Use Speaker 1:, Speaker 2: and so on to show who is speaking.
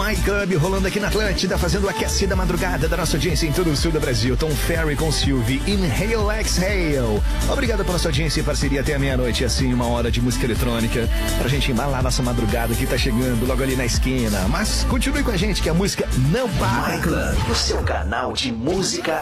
Speaker 1: My Club rolando aqui na Atlântida, fazendo aquecida madrugada da nossa audiência em todo o sul do Brasil. Tom Ferry com Sylvie, Inhale, Exhale. Obrigado pela sua audiência e parceria até a meia-noite. Assim, uma hora de música eletrônica pra gente embalar nossa madrugada que tá chegando logo ali na esquina. Mas continue com a gente que a música não para.
Speaker 2: My Club, o seu canal de música